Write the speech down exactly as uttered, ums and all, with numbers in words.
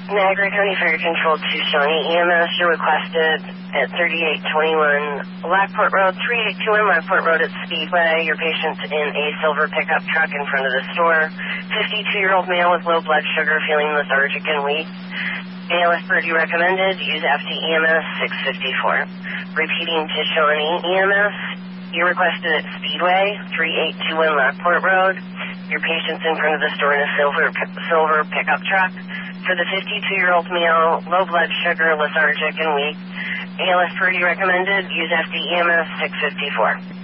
Niagara County Fire Control to Shawnee E M S. You're requested at thirty-eight twenty-one Lockport Road, three eight two one Lockport Road at Speedway. Your patient's in a silver pickup truck in front of the store. fifty-two-year-old male with low blood sugar, feeling lethargic and weak. A L S Purdy recommended. Use F D E M S six fifty-four. Repeating to Shawnee E M S. You're requested at Speedway, three eight two one Lockport Road. Your patient's in front of the store in a silver silver pickup truck. For the fifty-two-year-old male, low blood sugar, lethargic, and weak. A L S Purdy recommended. Use F D E M S six fifty-four.